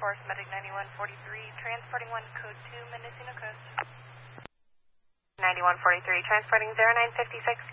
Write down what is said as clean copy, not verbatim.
Force Medic 9143, transporting 1 code 2, Mendocino Coast. 9143, transporting 0956.